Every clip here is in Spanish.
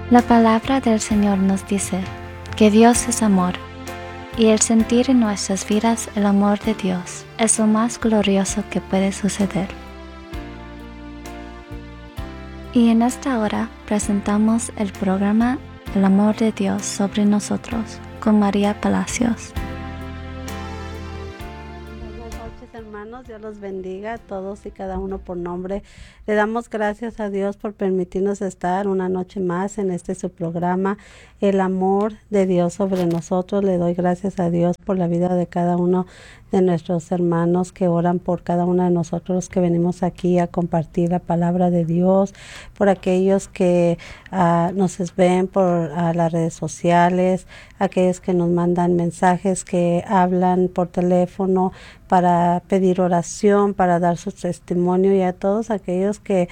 La palabra del Señor nos dice que Dios es amor, y el sentir en nuestras vidas el amor de Dios es lo más glorioso que puede suceder. Y en esta hora presentamos el programa El amor de Dios sobre nosotros con María Palacios. Buenas noches, hermanos. Dios los bendiga a todos y cada uno por nombre. Le damos gracias a Dios por permitirnos estar una noche más en su programa, El amor de Dios sobre nosotros. Le doy gracias a Dios por la vida de cada uno de nuestros hermanos que oran por cada uno de nosotros que venimos aquí a compartir la palabra de Dios, por aquellos que nos ven por las redes sociales, aquellos que nos mandan mensajes, que hablan por teléfono para pedir oración, para dar su testimonio, y a todos aquellos que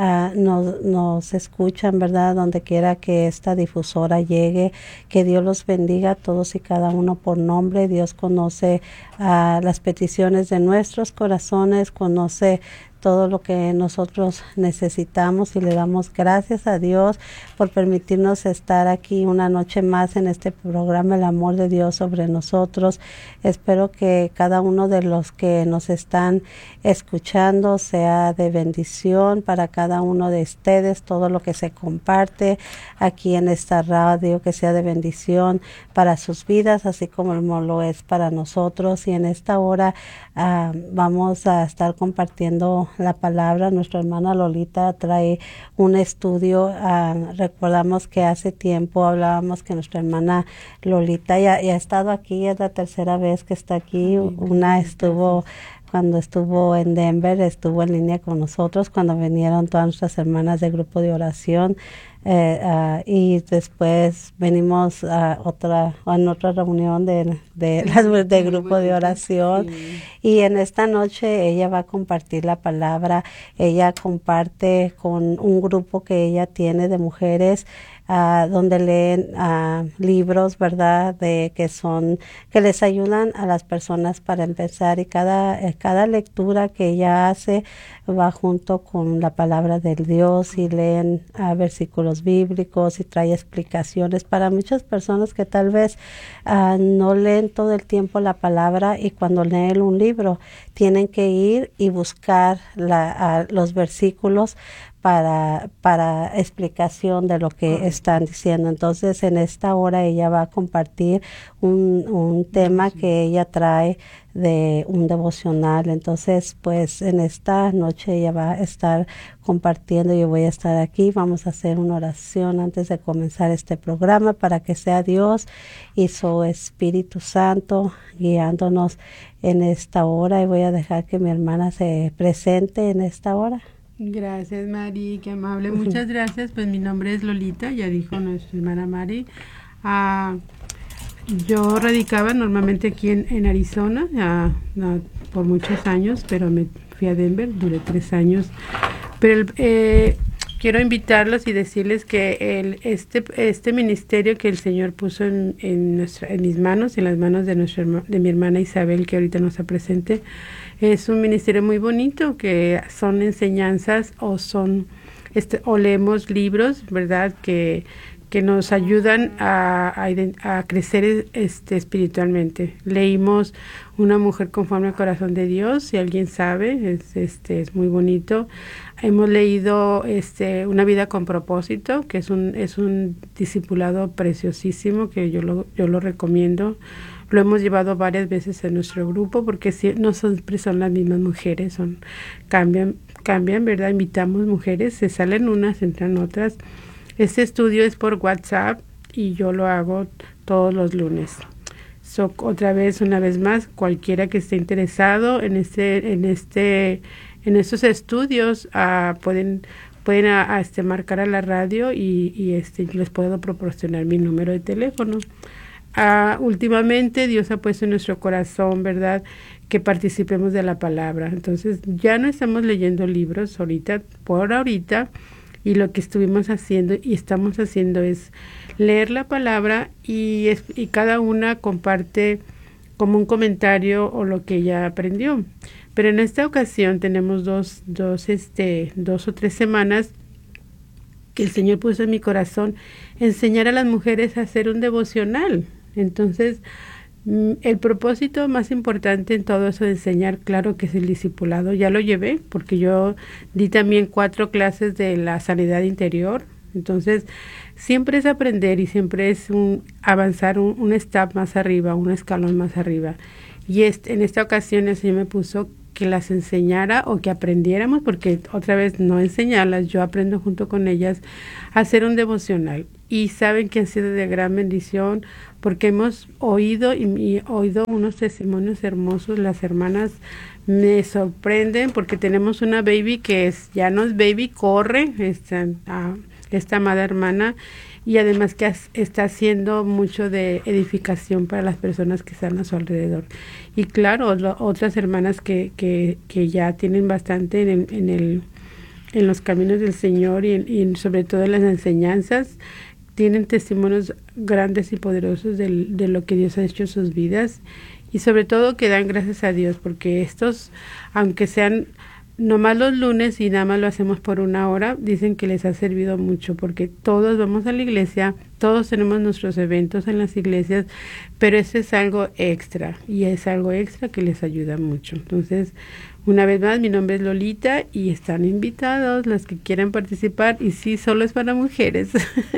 nos escuchan, ¿verdad? Donde quiera que esta difusora llegue, que Dios los bendiga a todos y cada uno por nombre. Dios conoce las peticiones de nuestros corazones, conoce todo lo que nosotros necesitamos, y le damos gracias a Dios por permitirnos estar aquí una noche más en este programa El amor de Dios sobre nosotros. Espero que cada uno de los que nos están escuchando sea de bendición para cada uno de ustedes, todo lo que se comparte aquí en esta radio, que sea de bendición para sus vidas, así como lo es para nosotros. Y en esta hora vamos a estar compartiendo la palabra. Nuestra hermana Lolita trae un estudio. Recordamos que hace tiempo hablábamos que nuestra hermana Lolita ya ha estado aquí, es la tercera vez que está aquí. Una estuvo cuando estuvo en Denver, estuvo en línea con nosotros cuando vinieron todas nuestras hermanas del grupo de oración. Y después venimos en otra reunión del grupo de oración, sí. Y en esta noche ella va a compartir la palabra. Ella comparte con un grupo que ella tiene de mujeres, donde leen libros, ¿verdad? Que les ayudan a las personas para empezar, y cada lectura que ella hace va junto con la palabra del Dios, y leen versículos bíblicos y trae explicaciones para muchas personas que tal vez no leen todo el tiempo la palabra, y cuando leen un libro tienen que ir y buscar los versículos para explicación de lo que están diciendo. Entonces, en esta hora ella va a compartir un tema que ella trae de un devocional. Entonces, pues en esta noche ella va a estar compartiendo, yo voy a estar aquí. Vamos a hacer una oración antes de comenzar este programa para que sea Dios y su Espíritu Santo guiándonos en esta hora, y voy a dejar que mi hermana se presente en esta hora. Gracias, Mari, qué amable. Muchas gracias. Pues mi nombre es Lolita, ya dijo nuestra hermana Mari. Yo radicaba normalmente aquí en Arizona por muchos años, pero me fui a Denver, duré 3 años. Pero quiero invitarlos y decirles que este ministerio que el Señor puso en mis manos, en las manos de mi hermana Isabel, que ahorita nos está presente, es un ministerio muy bonito, que son enseñanzas o leemos libros, ¿verdad? Que nos ayudan a crecer espiritualmente. Leímos Una mujer conforme al corazón de Dios, si alguien sabe, es muy bonito. Hemos leído Una vida con propósito, que es un discipulado preciosísimo, que yo lo recomiendo. Lo hemos llevado varias veces en nuestro grupo, porque no siempre son las mismas mujeres, cambian, ¿verdad? Invitamos mujeres, se salen unas, entran otras. Este estudio es por WhatsApp y yo lo hago todos los lunes. Una vez más, cualquiera que esté interesado en estos estudios, pueden marcar a la radio y les puedo proporcionar mi número de teléfono. Últimamente Dios ha puesto en nuestro corazón, ¿verdad?, que participemos de la palabra. Entonces ya no estamos leyendo libros por ahorita, y lo que estuvimos haciendo y estamos haciendo es leer la palabra, y cada una comparte como un comentario o lo que ella aprendió. Pero en esta ocasión tenemos dos o tres semanas que el Señor puso en mi corazón, enseñar a las mujeres a hacer un devocional. Entonces, el propósito más importante en todo eso de enseñar, claro que es el discipulado. Ya lo llevé porque yo di también 4 clases de la sanidad interior. Entonces, siempre es aprender y siempre es avanzar un step más arriba, un escalón más arriba. Y en esta ocasión el Señor me puso que las enseñara o que aprendiéramos, porque otra vez no enseñarlas, yo aprendo junto con ellas a hacer un devocional. Y saben que ha sido de gran bendición porque hemos oído y oído unos testimonios hermosos. Las hermanas me sorprenden porque tenemos una baby que ya no es baby, corre, esta amada hermana, y además que está haciendo mucho de edificación para las personas que están a su alrededor. Y claro, otras hermanas que ya tienen bastante en los caminos del Señor y sobre todo en las enseñanzas, tienen testimonios grandes y poderosos de lo que Dios ha hecho en sus vidas, y sobre todo que dan gracias a Dios, porque estos, aunque sean nomás los lunes y nada más lo hacemos por 1 hora, dicen que les ha servido mucho, porque todos vamos a la iglesia, todos tenemos nuestros eventos en las iglesias, pero eso es algo extra, y es algo extra que les ayuda mucho. Entonces, una vez más, mi nombre es Lolita y están invitados los que quieran participar, y sí, solo es para mujeres.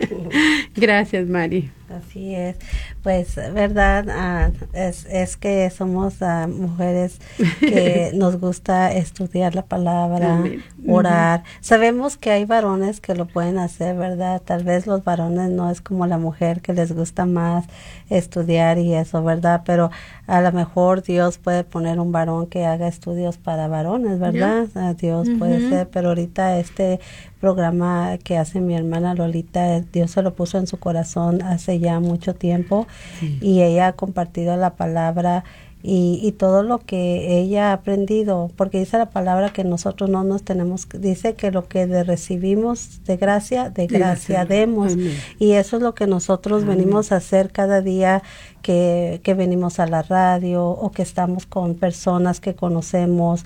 Gracias, Mari. Así es, pues verdad, es que somos mujeres que nos gusta estudiar la palabra, amén, orar. Sabemos que hay varones que lo pueden hacer, ¿verdad? Tal vez los varones no es como la mujer que les gusta más estudiar y eso, ¿verdad? Pero a lo mejor Dios puede poner un varón que haga estudios para varones, ¿verdad? Yeah. Dios puede ser, pero ahorita este programa que hace mi hermana Lolita, Dios se lo puso en su corazón hace ya mucho tiempo, sí, y ella ha compartido la palabra y todo lo que ella ha aprendido, porque dice la palabra que nosotros no nos tenemos, dice que lo que recibimos de gracia demos. Amén. Y eso es lo que nosotros venimos a hacer cada día que venimos a la radio o que estamos con personas que conocemos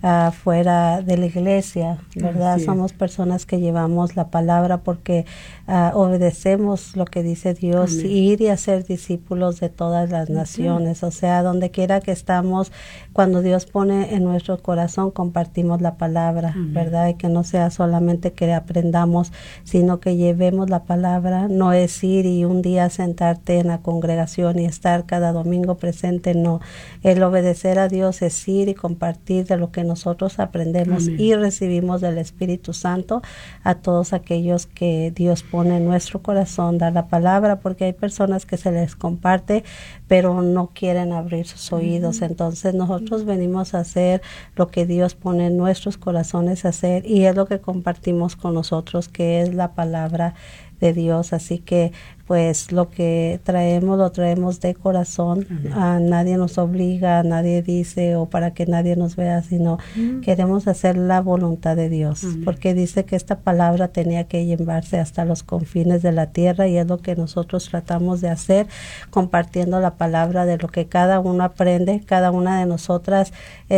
fuera de la iglesia, ¿verdad? Somos personas que llevamos la palabra porque obedecemos lo que dice Dios. Amén. Ir y hacer discípulos de todas las naciones, o sea, donde quiera que estamos, cuando Dios pone en nuestro corazón, compartimos la palabra. Amén. ¿Verdad? Y que no sea solamente que aprendamos, sino que llevemos la palabra. No es ir y un día sentarte en la congregación y estar cada domingo presente, no. El obedecer a Dios es ir y compartir de lo que nosotros aprendemos. Amén. Y recibimos del Espíritu Santo a todos aquellos que Dios pone en nuestro corazón, dar la palabra, porque hay personas que se les comparte, pero no quieren abrir sus oídos. Entonces nosotros venimos a hacer lo que Dios pone en nuestros corazones a hacer, y es lo que compartimos con nosotros, que es la palabra de Dios. Así que pues lo que traemos lo traemos de corazón. Nadie nos obliga, nadie dice o para que nadie nos vea, sino queremos hacer la voluntad de Dios, porque dice que esta palabra tenía que llevarse hasta los confines de la tierra, y es lo que nosotros tratamos de hacer, compartiendo la palabra de lo que cada uno aprende. Cada una de nosotras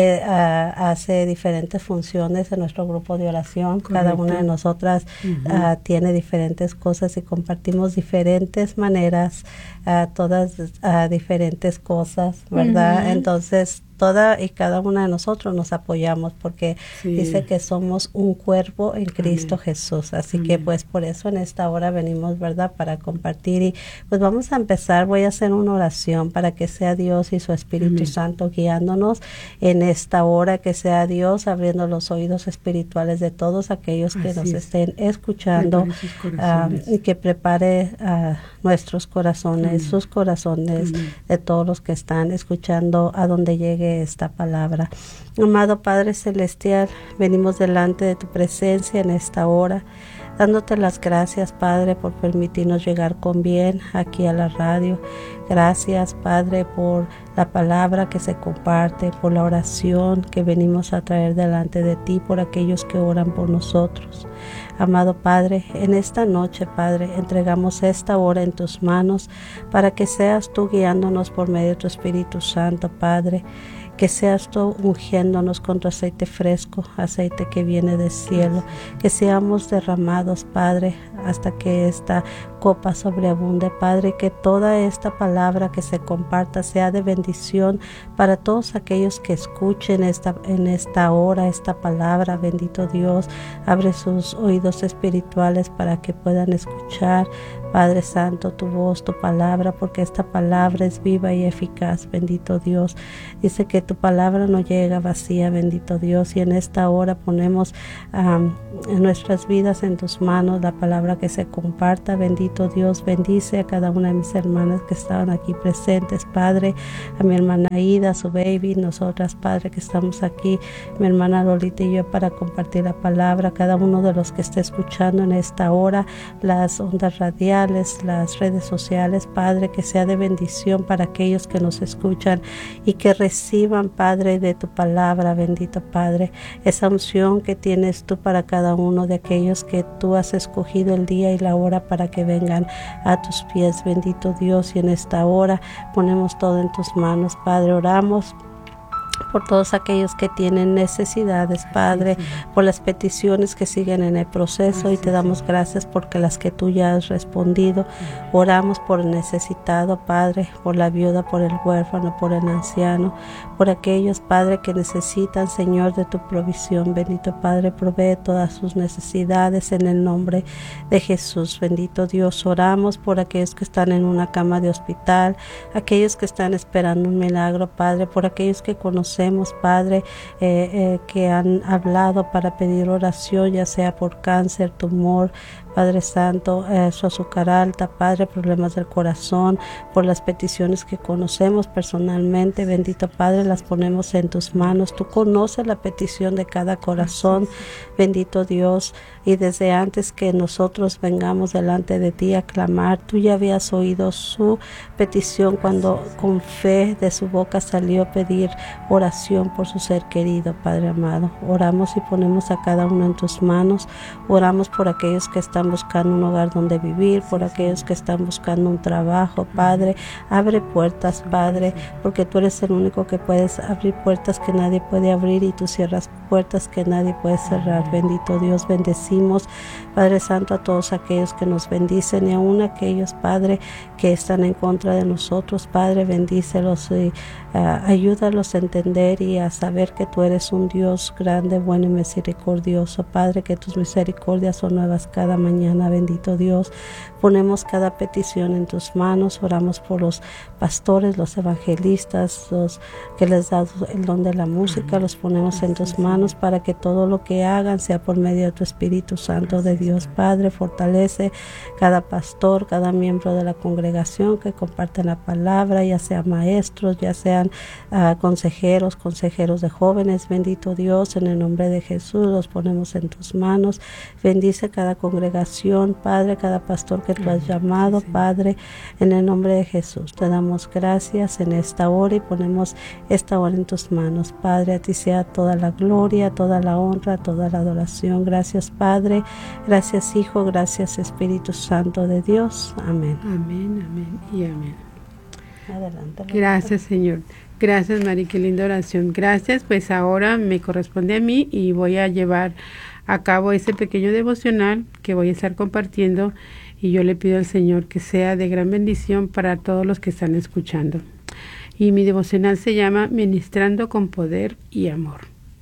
hace diferentes funciones en nuestro grupo de oración. Correcto. Cada una de nosotras tiene diferentes cosas y compartimos diferentes maneras, todas diferentes cosas, ¿verdad? Entonces, toda y cada una de nosotros nos apoyamos, porque dice que somos un cuerpo en Cristo Jesús. Así que pues por eso en esta hora venimos, ¿verdad? Para compartir, y pues vamos a empezar. Voy a hacer una oración para que sea Dios y su Espíritu Santo guiándonos en esta hora, que sea Dios abriendo los oídos espirituales de todos aquellos que nos estén escuchando, y que prepare nuestros corazones, sus corazones, de todos los que están escuchando, a donde llegue esta palabra. Amado Padre Celestial, venimos delante de tu presencia en esta hora, dándote las gracias, Padre, por permitirnos llegar con bien aquí a la radio. Gracias, Padre, por la palabra que se comparte, por la oración que venimos a traer delante de ti, por aquellos que oran por nosotros. Amado Padre, en esta noche, Padre, entregamos esta hora en tus manos, para que seas tú guiándonos por medio de tu Espíritu Santo, Padre. que seas tú ungiéndonos con tu aceite fresco, aceite que viene del cielo, que seamos derramados, Padre, hasta que esta copa sobreabunde, Padre, que toda esta palabra que se comparta sea de bendición para todos aquellos que escuchen en esta hora esta palabra. Bendito Dios, abre sus oídos espirituales para que puedan escuchar, Padre Santo, tu voz, tu palabra, porque esta palabra es viva y eficaz. Bendito Dios, dice que tu palabra no llega vacía, bendito Dios, y en esta hora ponemos en nuestras vidas en tus manos la palabra que se comparta. Bendito Dios, bendice a cada una de mis hermanas que estaban aquí presentes, Padre, a mi hermana Ida, a su baby, nosotras, Padre, que estamos aquí, mi hermana Lolita y yo, para compartir la palabra, cada uno de los que esté escuchando en esta hora, las ondas radiales, las redes sociales, Padre, que sea de bendición para aquellos que nos escuchan y que reciban, Padre, de tu palabra, bendito Padre, esa unción que tienes tú para cada uno de aquellos que tú has escogido el día y la hora para que vengan a tus pies, bendito Dios, y en esta hora ponemos todo en tus manos, Padre. Oramos por todos aquellos que tienen necesidades, Padre, por las peticiones que siguen en el proceso, y te damos gracias porque las que tú ya has respondido. Oramos por el necesitado, Padre, por la viuda, por el huérfano, por el anciano, por aquellos, Padre, que necesitan, Señor, de tu provisión. Bendito Padre, provee todas sus necesidades en el nombre de Jesús. Bendito Dios, oramos por aquellos que están en una cama de hospital, aquellos que están esperando un milagro, Padre, por aquellos que conocemos, Padre, que han hablado para pedir oración, ya sea por cáncer, tumor, Padre Santo, su azúcar alta, Padre, problemas del corazón, por las peticiones que conocemos personalmente, bendito Padre, las ponemos en tus manos. Tú conoces la petición de cada corazón, bendito Dios, y desde antes que nosotros vengamos delante de ti a clamar, tú ya habías oído su petición cuando con fe de su boca salió a pedir oración por su ser querido, Padre amado. Oramos y ponemos a cada uno en tus manos. Oramos por aquellos que están buscando un hogar donde vivir, por aquellos que están buscando un trabajo, Padre. Abre puertas, Padre, porque tú eres el único que puedes abrir puertas que nadie puede abrir, y tú cierras puertas que nadie puede cerrar. Bendito Dios, bendecimos, Padre Santo, a todos aquellos que nos bendicen, y aún aquellos, Padre, que están en contra de nosotros, Padre, bendícelos y ayúdalos a entender y a saber que tú eres un Dios grande, bueno y misericordioso, Padre, que tus misericordias son nuevas cada mañana. Bendito Dios, ponemos cada petición en tus manos. Oramos por los pastores, los evangelistas, los que les das el don de la música, los ponemos en tus manos para que todo lo que hagan sea por medio de tu Espíritu Santo de Dios. Padre, fortalece cada pastor, cada miembro de la congregación que comparten la palabra, ya sean maestros, ya sean consejeros de jóvenes. Bendito Dios, en el nombre de Jesús los ponemos en tus manos. Bendice cada congregación, Padre, cada pastor que tú has llamado, Padre, en el nombre de Jesús. Te damos gracias en esta hora y ponemos esta hora en tus manos, Padre. A ti sea toda la gloria, toda la honra, toda la adoración. Gracias, Padre. Gracias, Hijo. Gracias, Espíritu Santo de Dios. Amén. Amén, amén y amén. Adelante. Gracias, Señor. Gracias, Mari, qué linda oración. Gracias, pues ahora me corresponde a mí y voy a llevar a cabo ese pequeño devocional que voy a estar compartiendo, y yo le pido al Señor que sea de gran bendición para todos los que están escuchando. Y mi devocional se llama Ministrando con Poder y Amor.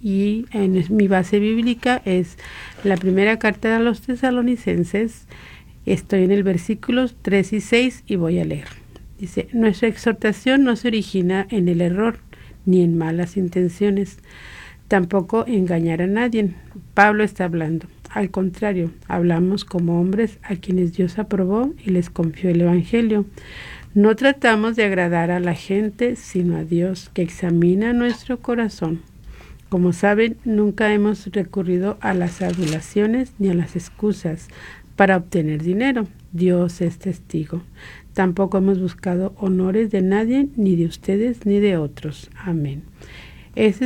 Y en mi base bíblica es la primera carta de los Tesalonicenses. Estoy en el versículos 3 y 6 y voy a leer. Dice: nuestra exhortación no se origina en el error ni en malas intenciones, tampoco engañar a nadie. Pablo está hablando. Al contrario, hablamos como hombres a quienes Dios aprobó y les confió el Evangelio. No tratamos de agradar a la gente, sino a Dios, que examina nuestro corazón. Como saben, nunca hemos recurrido a las adulaciones ni a las excusas para obtener dinero. Dios es testigo. Tampoco hemos buscado honores de nadie, ni de ustedes, ni de otros. Amén. Esa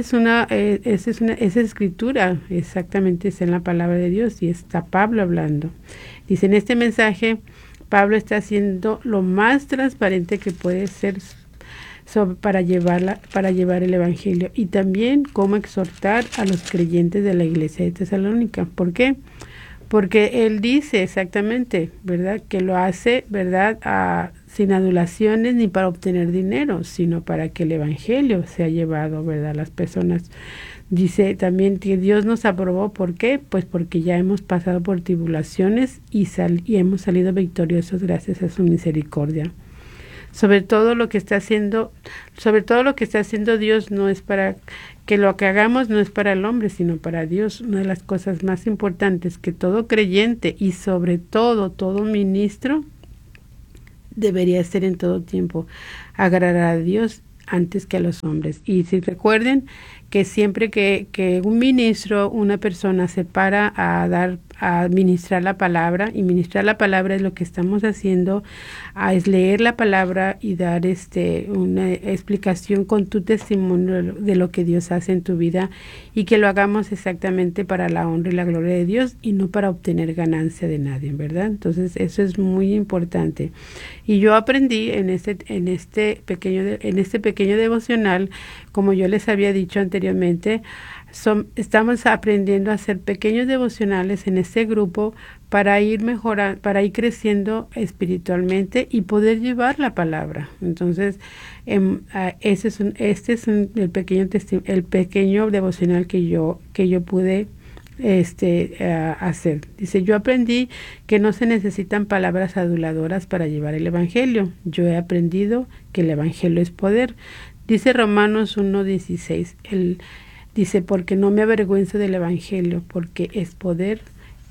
escritura exactamente está en la palabra de Dios y está Pablo hablando. Dice, en este mensaje, Pablo está haciendo lo más transparente que puede ser para llevar el evangelio, y también cómo exhortar a los creyentes de la iglesia de Tesalónica. ¿Por qué? Porque él dice exactamente, ¿verdad?, que lo hace, ¿verdad?, sin adulaciones ni para obtener dinero, sino para que el evangelio sea llevado, ¿verdad?, a las personas. Dice también que Dios nos aprobó. ¿Por qué? Pues porque ya hemos pasado por tribulaciones y hemos salido victoriosos gracias a su misericordia. Sobre todo lo que está haciendo Dios no es para que lo que hagamos, no es para el hombre, sino para Dios. Una de las cosas más importantes que todo creyente y sobre todo ministro debería hacer en todo tiempo, agradar a Dios antes que a los hombres. Y si recuerden que siempre que un ministro, una persona se para a ministrar la palabra, y ministrar la palabra es lo que estamos haciendo, es leer la palabra y dar una explicación con tu testimonio de lo que Dios hace en tu vida, y que lo hagamos exactamente para la honra y la gloria de Dios y no para obtener ganancia de nadie, ¿verdad? Entonces eso es muy importante. Y yo aprendí en este pequeño devocional, como yo les había dicho anteriormente, estamos aprendiendo a hacer pequeños devocionales en este grupo para ir mejorando, para ir creciendo espiritualmente y poder llevar la palabra. Entonces, este es el pequeño devocional que yo pude hacer. Dice: yo aprendí que no se necesitan palabras aduladoras para llevar el evangelio. Yo he aprendido que el evangelio es poder. Dice Romanos 1:16, dice: porque no me avergüenzo del evangelio, porque es poder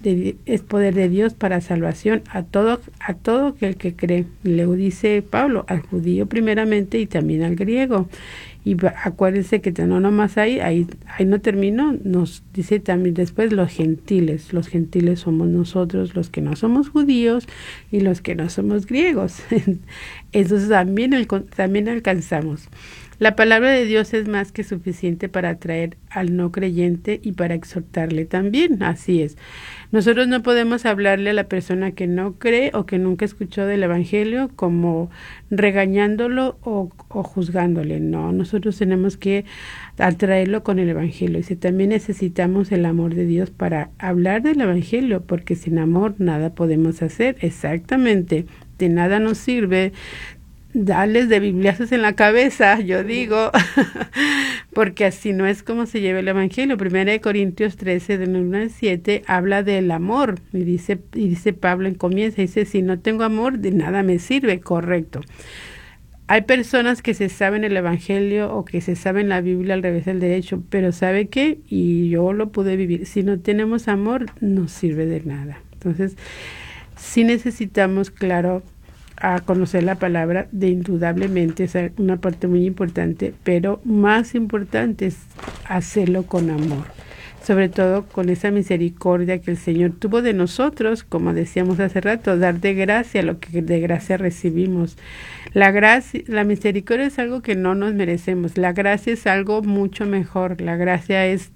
de Dios para salvación a todo aquel que cree. Luego dice Pablo, al judío primeramente y también al griego. Y acuérdense que no nomás ahí no termino, nos dice también después los gentiles. Los gentiles somos nosotros, los que no somos judíos y los que no somos griegos. Entonces también alcanzamos. La palabra de Dios es más que suficiente para atraer al no creyente y para exhortarle también. Así es. Nosotros no podemos hablarle a la persona que no cree o que nunca escuchó del evangelio como regañándolo o juzgándole. No, nosotros tenemos que atraerlo con el evangelio. Y también necesitamos el amor de Dios para hablar del evangelio, porque sin amor nada podemos hacer. Exactamente. De nada nos sirve darles de bibliazos en la cabeza, yo digo, porque así no es como se lleva el evangelio. 1 Corintios 13, del 1 al 7, habla del amor, y dice Pablo dice: si no tengo amor, de nada me sirve. Correcto. Hay personas que se saben el evangelio o que se saben la Biblia al revés del derecho, pero ¿sabe qué? Y yo lo pude vivir. Si no tenemos amor, no sirve de nada. Entonces, sí necesitamos, claro, a conocer la palabra, de indudablemente es una parte muy importante, pero más importante es hacerlo con amor, sobre todo con esa misericordia que el Señor tuvo de nosotros, como decíamos hace rato, dar de gracia lo que de gracia recibimos. La misericordia es algo que no nos merecemos, la gracia es algo mucho mejor. La gracia es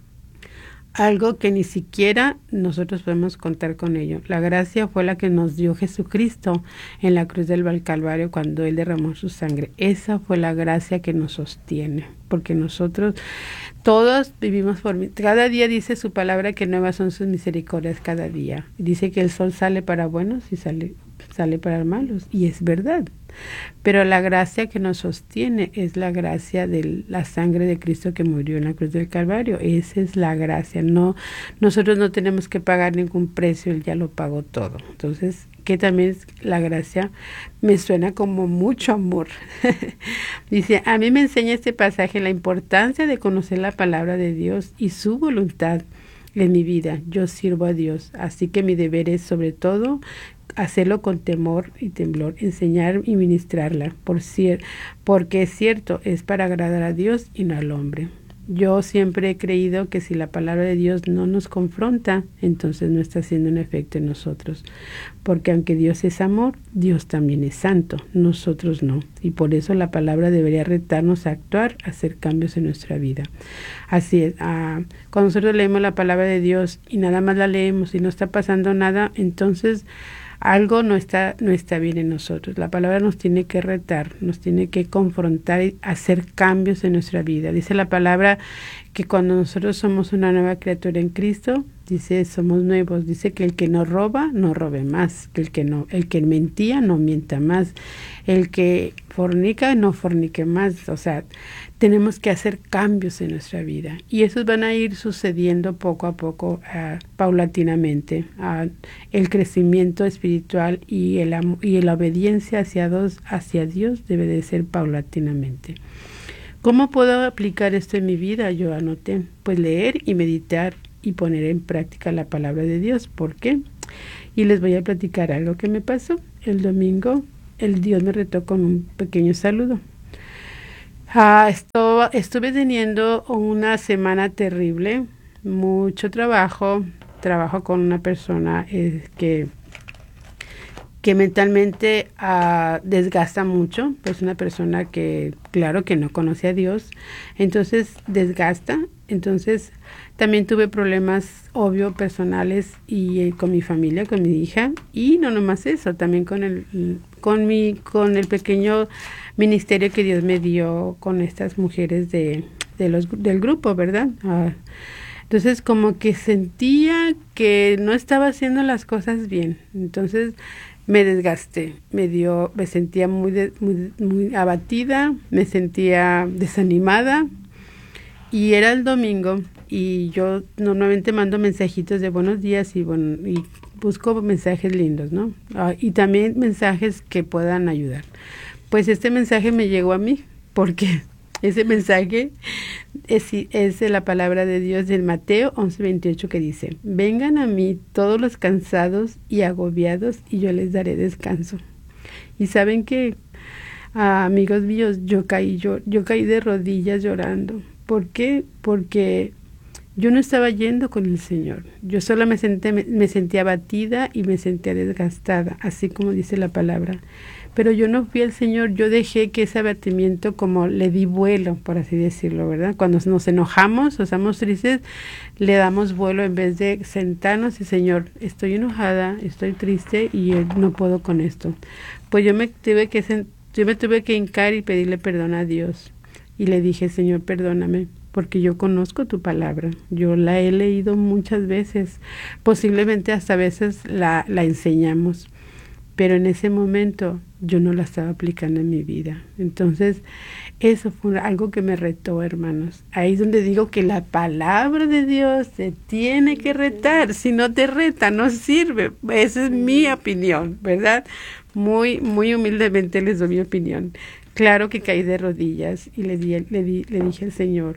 algo que ni siquiera nosotros podemos contar con ello. La gracia fue la que nos dio Jesucristo en la cruz del Calvario cuando Él derramó su sangre. Esa fue la gracia que nos sostiene, porque nosotros todos vivimos cada día dice su palabra que nuevas son sus misericordias cada día. Dice que el sol sale para buenos y sale para malos, y es verdad. Pero la gracia que nos sostiene es la gracia de la sangre de Cristo que murió en la cruz del Calvario. Esa es la gracia. No, nosotros no tenemos que pagar ningún precio, Él ya lo pagó todo. Entonces, que también la gracia me suena como mucho amor. Dice: a mí me enseña este pasaje la importancia de conocer la palabra de Dios y su voluntad en mi vida. Yo sirvo a Dios, así que mi deber es sobre todo hacerlo con temor y temblor, enseñar y ministrarla, porque es cierto, es para agradar a Dios y no al hombre. Yo siempre he creído que si la palabra de Dios no nos confronta, entonces no está haciendo un efecto en nosotros, porque aunque Dios es amor, Dios también es santo, nosotros no, y por eso la palabra debería retarnos a actuar, a hacer cambios en nuestra vida. Así es, cuando nosotros leemos la palabra de Dios y nada más la leemos y no está pasando nada, entonces algo no está bien en nosotros. La palabra nos tiene que retar, nos tiene que confrontar y hacer cambios en nuestra vida. Dice la palabra que cuando nosotros somos una nueva criatura en Cristo, dice, somos nuevos. Dice que el que no roba, no robe más. Que el que mentía, no mienta más. El que fornica, no fornique más. O sea, tenemos que hacer cambios en nuestra vida. Y esos van a ir sucediendo poco a poco, paulatinamente. El crecimiento espiritual y la obediencia hacia Dios debe de ser paulatinamente. ¿Cómo puedo aplicar esto en mi vida? Yo anoté, pues leer y meditar y poner en práctica la palabra de Dios. ¿Por qué? Y les voy a platicar algo que me pasó. El domingo, el Dios me retó con un pequeño saludo. Estuve teniendo una semana terrible, mucho trabajo con una persona que mentalmente desgasta mucho, pues una persona que claro que no conoce a Dios, entonces desgasta. Entonces también tuve problemas obvio personales y con mi familia, con mi hija, y no nomás eso, también con el pequeño ministerio que Dios me dio con estas mujeres del grupo, ¿verdad? Entonces como que sentía que no estaba haciendo las cosas bien. Entonces me desgasté, me sentía muy abatida, me sentía desanimada, y era el domingo y yo normalmente mando mensajitos de buenos días y busco mensajes lindos, ¿no? Y también mensajes que puedan ayudar. Pues este mensaje me llegó a mí porque ese mensaje es de la palabra de Dios del Mateo 11:28 que dice: vengan a mí todos los cansados y agobiados y yo les daré descanso. Y saben que, amigos míos, yo caí de rodillas llorando. ¿Por qué? Porque yo no estaba yendo con el Señor. Yo sola me sentía abatida y me sentía desgastada, así como dice la palabra. Pero yo no fui al Señor, yo dejé que ese abatimiento como le di vuelo, por así decirlo, ¿verdad? Cuando nos enojamos o estamos tristes, le damos vuelo en vez de sentarnos y Señor, estoy enojada, estoy triste y no puedo con esto. Pues yo me tuve que hincar y pedirle perdón a Dios. Y le dije, Señor, perdóname, porque yo conozco tu palabra. Yo la he leído muchas veces, posiblemente hasta veces la enseñamos. Pero en ese momento yo no la estaba aplicando en mi vida. Entonces, eso fue algo que me retó, hermanos. Ahí es donde digo que la palabra de Dios se tiene que retar. Si no te reta, no sirve. Esa es mi opinión, ¿verdad? Muy, muy humildemente les doy mi opinión. Claro que caí de rodillas y le dije al Señor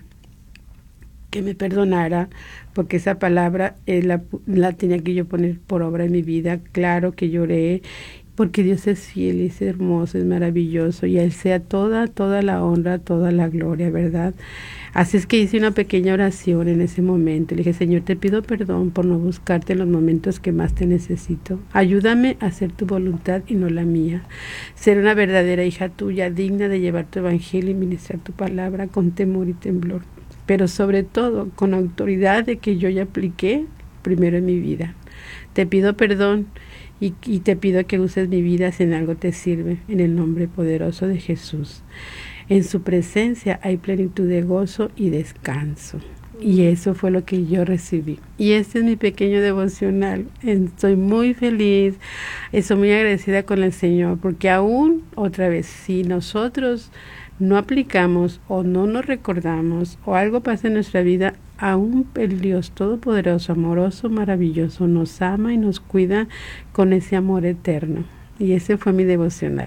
que me perdonara, porque esa palabra la tenía que yo poner por obra en mi vida. Claro que lloré, porque Dios es fiel, es hermoso, es maravilloso, y a Él sea toda la honra, toda la gloria, ¿verdad? Así es que hice una pequeña oración en ese momento. Le dije, Señor, te pido perdón por no buscarte en los momentos que más te necesito. Ayúdame a hacer tu voluntad y no la mía. Ser una verdadera hija tuya, digna de llevar tu evangelio y ministrar tu palabra con temor y temblor. Pero sobre todo con autoridad de que yo ya apliqué primero en mi vida. Te pido perdón y te pido que uses mi vida si en algo te sirve, en el nombre poderoso de Jesús. En su presencia hay plenitud de gozo y descanso. Y eso fue lo que yo recibí. Y este es mi pequeño devocional. Estoy muy feliz, estoy muy agradecida con el Señor, porque aún, otra vez, si nosotros no aplicamos o no nos recordamos o algo pasa en nuestra vida, aún el Dios Todopoderoso, amoroso, maravilloso, nos ama y nos cuida con ese amor eterno. Y ese fue mi devocional.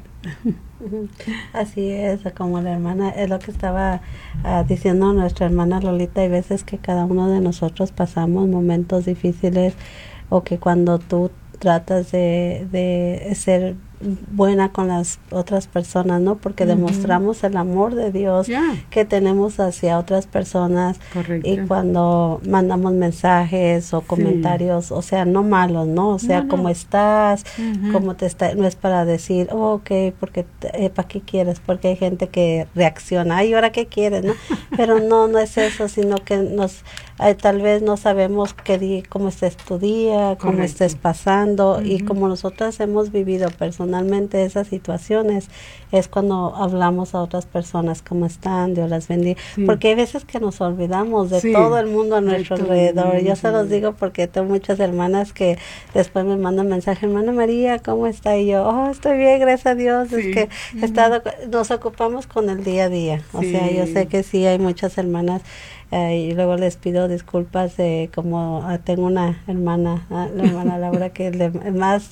Así es, como la hermana, es lo que estaba diciendo nuestra hermana Lolita. Hay veces que cada uno de nosotros pasamos momentos difíciles, o que cuando tú tratas de ser buena con las otras personas, ¿no? Porque demostramos el amor de Dios que tenemos hacia otras personas. Correcto. Y cuando mandamos mensajes o comentarios, o sea, no malos, ¿no? O sea, ¿cómo estás? ¿Cómo te está? No es para decir, okay, porque ¿para qué quieres? Porque hay gente que reacciona, ay, ¿ahora qué quieres? ¿No? Pero no es eso, sino que nos tal vez no sabemos cómo estés tu día, cómo estés pasando, y como nosotras hemos vivido personalmente esas situaciones, es cuando hablamos a otras personas cómo están, Dios las bendiga, porque hay veces que nos olvidamos de todo el mundo a nuestro alrededor. Yo se los digo porque tengo muchas hermanas que después me mandan mensaje, hermana María, ¿cómo está? Y yo, estoy bien, gracias a Dios, es que nos ocupamos con el día a día, o sea, yo sé que sí hay muchas hermanas, y luego les pido disculpas de como tengo una hermana, la hermana Laura, que más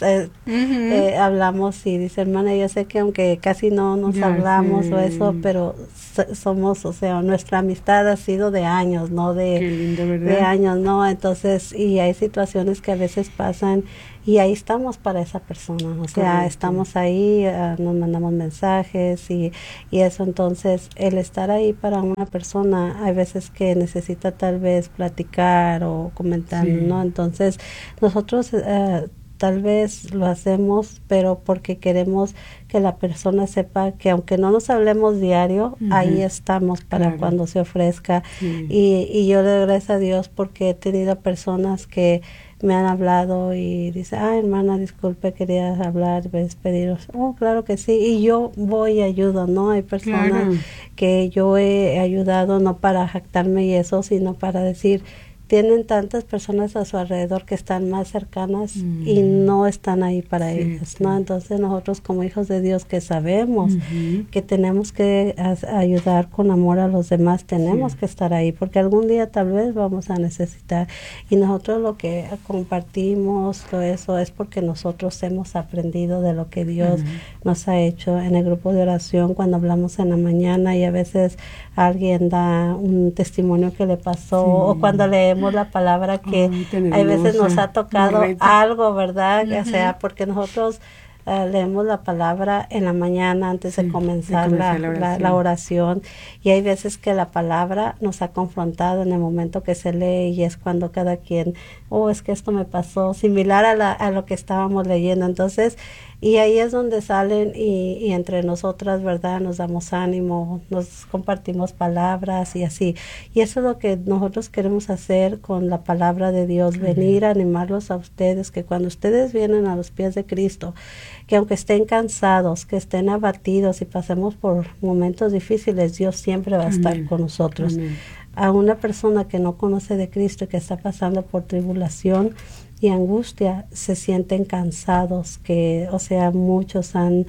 hablamos, y dice, hermana, yo sé que aunque casi no nos hablamos o eso, pero somos, o sea, nuestra amistad ha sido de años, ¿no? Qué lindo, ¿verdad? De años, ¿no? Entonces, y hay situaciones que a veces pasan, y ahí estamos para esa persona, o sea, estamos ahí, nos mandamos mensajes y eso. Entonces, el estar ahí para una persona, hay veces que necesita tal vez platicar o comentar, ¿no? Entonces, nosotros tal vez lo hacemos, pero porque queremos que la persona sepa que aunque no nos hablemos diario, ahí estamos para cuando se ofrezca. Y yo le doy gracias a Dios porque he tenido personas que me han hablado y dice, hermana, disculpe, quería hablar, despediros. Claro que sí, y yo voy y ayudo, ¿no? Hay personas que yo he ayudado no para jactarme y eso, sino para decir, tienen tantas personas a su alrededor que están más cercanas y no están ahí para ellas, ¿no? Entonces nosotros como hijos de Dios que sabemos que tenemos que ayudar con amor a los demás, tenemos que estar ahí, porque algún día tal vez vamos a necesitar, y nosotros lo que compartimos, todo eso es porque nosotros hemos aprendido de lo que Dios nos ha hecho. En el grupo de oración, cuando hablamos en la mañana y a veces alguien da un testimonio que le pasó, o cuando leemos la palabra que hay veces nos ha tocado algo, ¿verdad? O sea, porque nosotros leemos la palabra en la mañana antes de comenzar la oración, y hay veces que la palabra nos ha confrontado en el momento que se lee, y es cuando cada quien, es que esto me pasó, similar a lo que estábamos leyendo. Entonces, y ahí es donde salen y entre nosotras, ¿verdad? Nos damos ánimo, nos compartimos palabras y así. Y eso es lo que nosotros queremos hacer con la palabra de Dios, venir a animarlos a ustedes, que cuando ustedes vienen a los pies de Cristo, que aunque estén cansados, que estén abatidos y pasemos por momentos difíciles, Dios siempre va a estar con nosotros. A una persona que no conoce de Cristo y que está pasando por tribulación y angustia, se sienten cansados, o sea, muchos han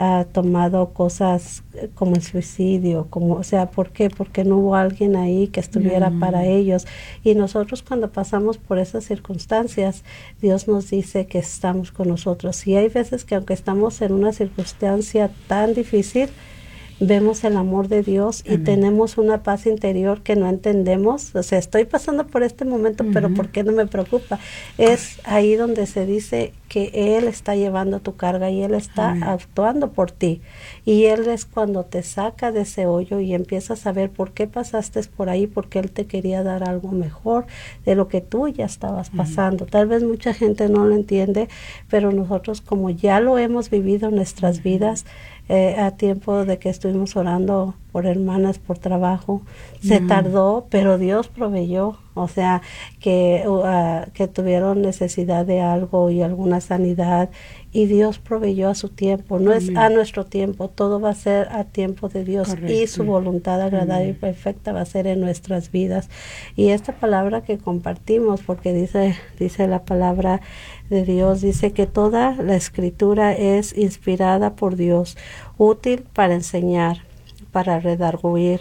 tomado cosas como el suicidio, o sea, ¿por qué? Porque no hubo alguien ahí que estuviera para ellos. Y nosotros cuando pasamos por esas circunstancias, Dios nos dice que estamos con nosotros. Y hay veces que aunque estamos en una circunstancia tan difícil, vemos el amor de Dios y tenemos una paz interior que no entendemos. O sea, estoy pasando por este momento, pero ¿por qué no me preocupa? Es ahí donde se dice que Él está llevando tu carga y Él está actuando por ti. Y Él es cuando te saca de ese hoyo y empiezas a ver por qué pasaste por ahí, porque Él te quería dar algo mejor de lo que tú ya estabas pasando. Tal vez mucha gente no lo entiende, pero nosotros como ya lo hemos vivido en nuestras vidas, a tiempo de que estuvimos orando por hermanas por trabajo, se tardó, pero Dios proveyó, o sea, que tuvieron necesidad de algo y alguna sanidad, y Dios proveyó a su tiempo, no es a nuestro tiempo, todo va a ser a tiempo de Dios. Y su voluntad agradable y perfecta va a ser en nuestras vidas. Y esta palabra que compartimos, porque dice la palabra de Dios, dice que toda la escritura es inspirada por Dios, útil para enseñar, para redarguir,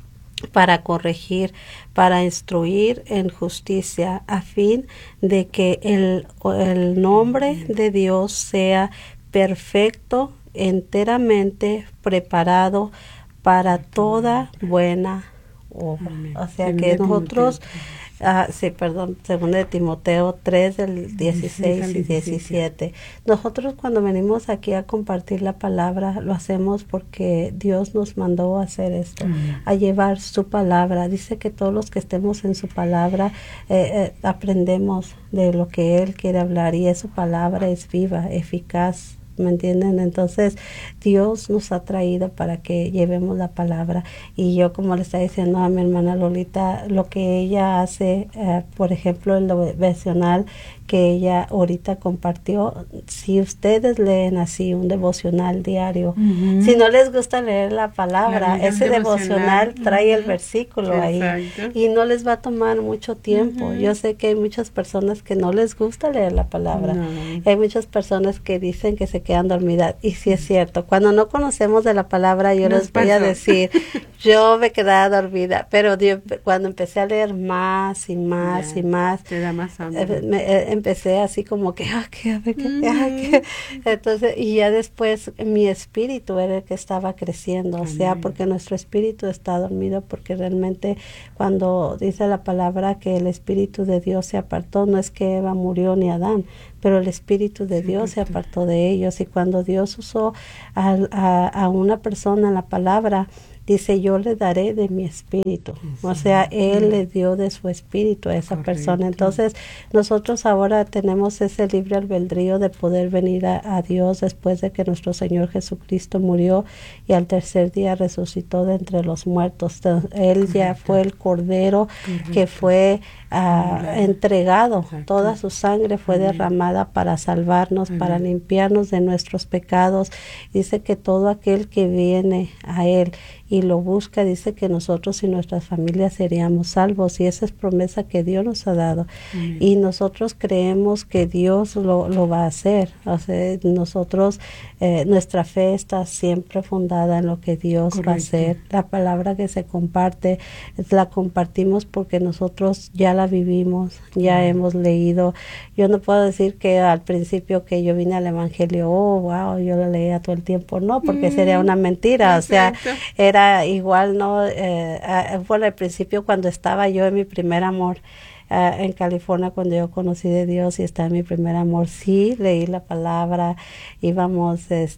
para corregir, para instruir en justicia, a fin de que el nombre de Dios sea perfecto, enteramente preparado para toda buena obra. O sea que nosotros, según de Timoteo 3, del 16 y 17. Nosotros cuando venimos aquí a compartir la palabra, lo hacemos porque Dios nos mandó a hacer esto, a llevar su palabra. Dice que todos los que estemos en su palabra, aprendemos de lo que Él quiere hablar, y esa palabra es viva, eficaz, ¿me entienden? Entonces Dios nos ha traído para que llevemos la palabra. Y yo, como le estaba diciendo a mi hermana Lolita, lo que ella hace, por ejemplo, en lo devocional que ella ahorita compartió, si ustedes leen así un devocional diario, si no les gusta leer la palabra, ese devocional trae el versículo ahí y no les va a tomar mucho tiempo. Yo sé que hay muchas personas que no les gusta leer la palabra, hay muchas personas que dicen que se quedan dormidas, y sí es cierto, cuando no conocemos de la palabra, yo les voy a decir, yo me quedaba dormida, pero cuando empecé a leer más y más y más, te da más hambre. Empecé así como que, entonces, y ya después mi espíritu era el que estaba creciendo, o sea, porque nuestro espíritu está dormido, porque realmente cuando dice la palabra que el espíritu de Dios se apartó, no es que Eva murió ni Adán, pero el espíritu de Dios se apartó de ellos, y cuando Dios usó a una persona en la palabra, dice, yo le daré de mi espíritu. O sea, Él le dio de su espíritu a esa persona. Entonces, nosotros ahora tenemos ese libre albedrío de poder venir a Dios después de que nuestro Señor Jesucristo murió y al tercer día resucitó de entre los muertos. Él ya fue el Cordero que fue entregado. Toda su sangre fue derramada para salvarnos, para limpiarnos de nuestros pecados. Dice que todo aquel que viene a Él y lo busca, dice que nosotros y nuestras familias seríamos salvos, y esa es promesa que Dios nos ha dado. Y nosotros creemos que Dios lo va a hacer. O sea, nosotros, nuestra fe está siempre fundada en lo que Dios va a hacer. La palabra que se comparte, la compartimos porque nosotros ya la vivimos, ya hemos leído. Yo no puedo decir que al principio que yo vine al Evangelio, yo lo leía todo el tiempo, no, porque sería una mentira. O sea, era igual, ¿no? Fue al principio cuando estaba yo en mi primer amor en California, cuando yo conocí de Dios y estaba en mi primer amor, sí leí la palabra, íbamos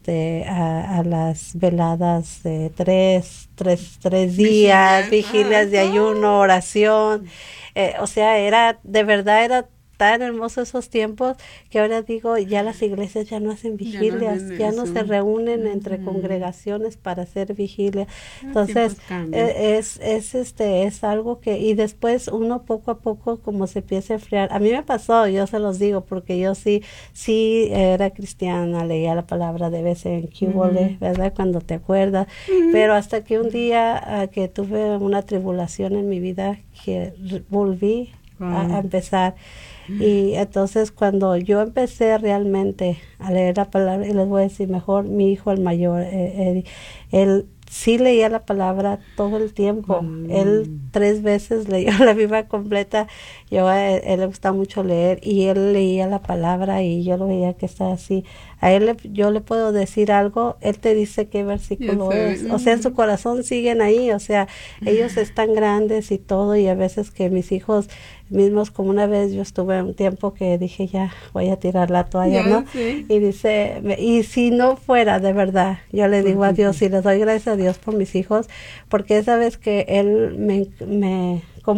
a las veladas de tres días, vigilias de ayuno, oración, o sea, de verdad era tan hermoso esos tiempos que ahora digo, ya las iglesias ya no hacen vigilias, ya no se reúnen entre congregaciones para hacer vigilia. Entonces es algo que, y después uno poco a poco como se empieza a enfriar. A mí me pasó, yo se los digo, porque yo sí era cristiana, leía la palabra de vez en cuando, ¿verdad? Cuando te acuerdas, pero hasta que un día que tuve una tribulación en mi vida, que volví a empezar. Y entonces cuando yo empecé realmente a leer la palabra, y les voy a decir mejor, mi hijo el mayor, él sí leía la palabra todo el tiempo. Él 3 veces leyó la Biblia completa. Él le gusta mucho leer, y él leía la palabra y yo lo veía que está así. A él yo le puedo decir algo, él te dice qué versículo es. O sea, en su corazón siguen ahí. O sea, ellos están grandes y todo, y a veces que mis hijos mismos, como una vez yo estuve un tiempo que dije, ya voy a tirar la toalla, ¿no? Sí. Y dice, y si no fuera de verdad, yo le digo a Dios, y le doy gracias a Dios por mis hijos, porque esa vez que él me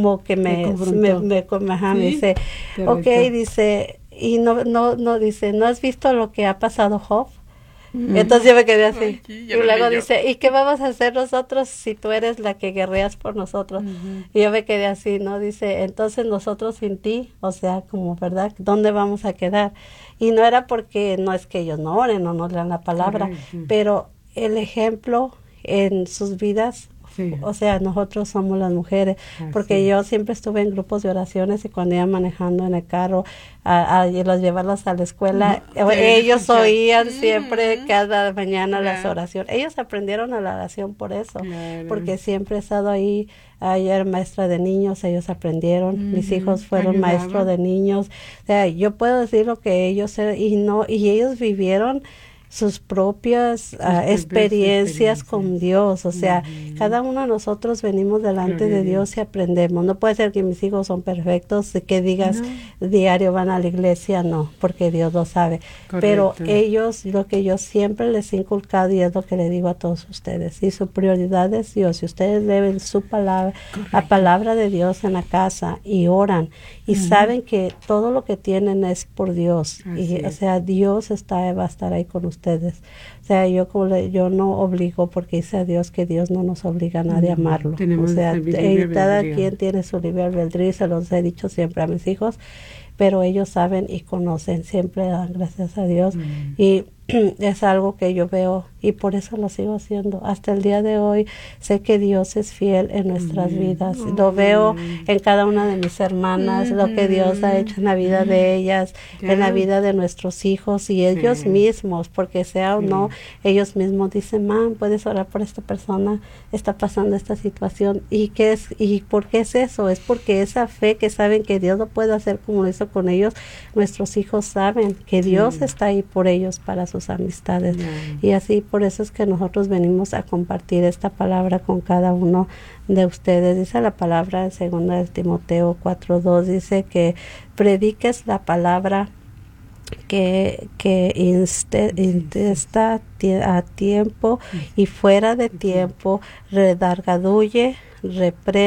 dice, okay, dice, y no dice, ¿no has visto lo que ha pasado Job? Entonces yo me quedé así. Y luego dice, ¿y qué vamos a hacer nosotros si tú eres la que guerreas por nosotros? Y yo me quedé así, ¿no? Dice, entonces nosotros sin ti, o sea, como, ¿verdad? ¿Dónde vamos a quedar? Y no era porque, no es que ellos no oren o no lean la palabra, pero el ejemplo en sus vidas. Sí. O sea, nosotros somos las mujeres, porque yo siempre estuve en grupos de oraciones, y cuando iba manejando en el carro a llevarlos a la escuela, ellos oían siempre cada mañana las oraciones. Ellos aprendieron a la oración por eso, porque siempre he estado ahí. Yo era maestra de niños, ellos aprendieron, mis hijos fueron maestros de niños. O sea, yo puedo decir lo que ellos y ellos vivieron sus propias experiencias con Dios. O sea, cada uno de nosotros venimos delante de Dios y aprendemos. No puede ser que mis hijos son perfectos, que digas diario van a la iglesia, no, porque Dios lo sabe. Correcto. Pero ellos, lo que yo siempre les he inculcado, y es lo que le digo a todos ustedes, y su prioridad es Dios. Si ustedes leen su palabra, la palabra de Dios en la casa, y oran, y saben que todo lo que tienen es por Dios, y, o sea, Dios va a estar ahí con ustedes. ustedes. O sea, yo no obligo, porque dice a Dios que Dios no nos obliga a nadie a amarlo. O sea, cada quien tiene su libre albedrío, se los he dicho siempre a mis hijos, pero ellos saben y conocen, siempre dan gracias a Dios. Y es algo que yo veo y por eso lo sigo haciendo. Hasta el día de hoy sé que Dios es fiel en nuestras vidas. Lo veo en cada una de mis hermanas, lo que Dios ha hecho en la vida de ellas, en la vida de nuestros hijos y ellos mismos, porque sea o no, ellos mismos dicen, mam, puedes orar por esta persona, está pasando esta situación. ¿Y qué es? ¿Y por qué es eso? Es porque esa fe que saben que Dios lo puede hacer como lo hizo con ellos. Nuestros hijos saben que Dios está ahí por ellos, para sus amistades. Y así, por eso es que nosotros venimos a compartir esta palabra con cada uno de ustedes. Dice la palabra en 2 de Timoteo 4:2, dice que prediques la palabra, que está a tiempo y fuera de tiempo, redargadulle, reprende,